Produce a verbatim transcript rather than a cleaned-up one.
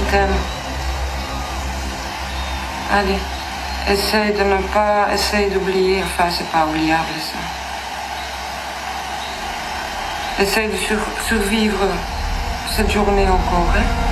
t'aime. Allez, essaye de ne pas, essaye d'oublier, enfin c'est pas oubliable ça. Essaye de sur- survivre cette journée encore, hein.